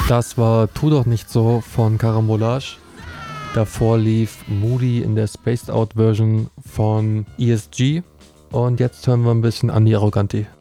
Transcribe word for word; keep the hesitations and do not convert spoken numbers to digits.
Das war Tu doch nicht so von Carambolage. Davor lief Moody in der Spaced Out Version von E S G. Und jetzt hören wir ein bisschen Andi Arroganti.